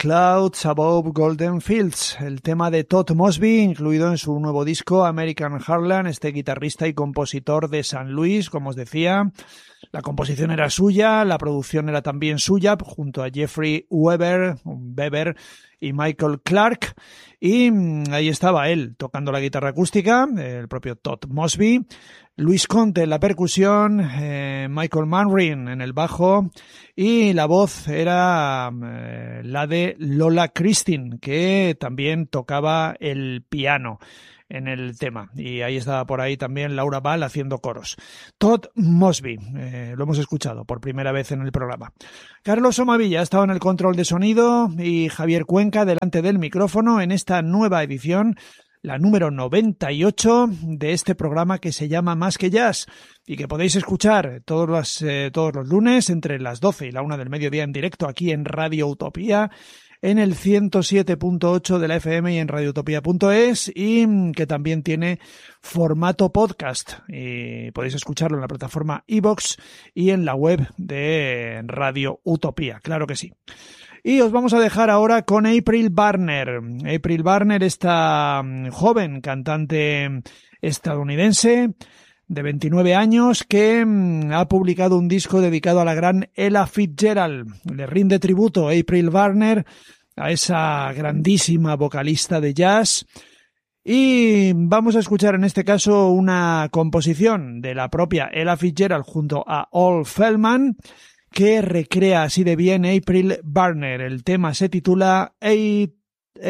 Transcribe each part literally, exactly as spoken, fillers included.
Clouds Above Golden Fields, el tema de Todd Mosby, incluido en su nuevo disco American Heartland, este guitarrista y compositor de San Luis, como os decía. La composición era suya, la producción era también suya, junto a Jeffrey Weber, Weber y Michael Clark, y ahí estaba él tocando la guitarra acústica, el propio Todd Mosby, Luis Conte en la percusión, eh, Michael Manring en el bajo, y la voz era eh, la de Lola Christine, que también tocaba el piano en el tema, y ahí estaba por ahí también Laura Ball haciendo coros. Todd Mosby, eh, lo hemos escuchado por primera vez en el programa. Carlos Omavilla ha estado en el control de sonido y Javier Cuenca delante del micrófono en esta nueva edición, la número noventa y ocho de este programa que se llama Más que Jazz y que podéis escuchar todos los, eh, todos los lunes entre las doce y la una del mediodía en directo aquí en Radio Utopía, en el ciento siete punto ocho de la F M y en radio utopía punto es, y que también tiene formato podcast. Y podéis escucharlo en la plataforma iVoox y en la web de Radio Utopía, claro que sí. Y os vamos a dejar ahora con April Barner. April Barner, esta joven cantante estadounidense de veintinueve años que ha publicado un disco dedicado a la gran Ella Fitzgerald. Le rinde tributo April Barner a esa grandísima vocalista de jazz. Y vamos a escuchar en este caso una composición de la propia Ella Fitzgerald junto a Ol Feldman, que recrea así de bien April Barner. El tema se titula A... A...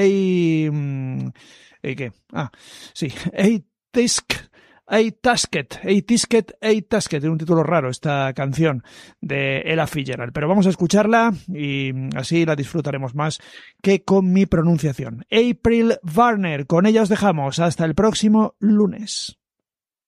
¿Qué? Ah, sí. A Disc... A Tasket, A Tisket, A Tasket, tiene un título raro esta canción de Ella Fitzgerald, pero vamos a escucharla y así la disfrutaremos más que con mi pronunciación. April Barner, con ella os dejamos hasta el próximo lunes.